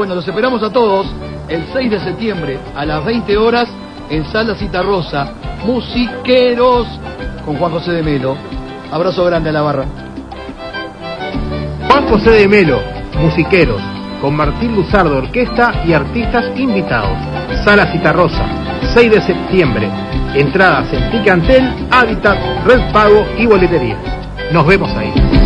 Bueno, los esperamos a todos el 6 de septiembre a las 20 horas en Sala Citarrosa. Musiqueros con Juan José de Melo. Abrazo grande a la barra. Juan José de Melo, Musiqueros, con Martín Luzardo Orquesta y artistas invitados. Sala Citarrosa, 6 de septiembre. Entradas en Ticantel, Hábitat, Red Pago y Boletería. Nos vemos ahí.